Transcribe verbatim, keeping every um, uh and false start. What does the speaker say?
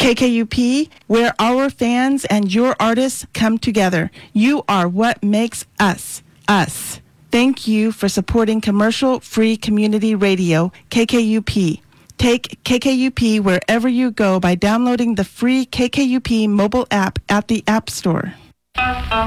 K K U P, where our fans and your artists come together. You are what makes us, us. Thank you for supporting commercial-free community radio, K K U P. Take K K U P wherever you go by downloading the free K K U P mobile app at the App Store.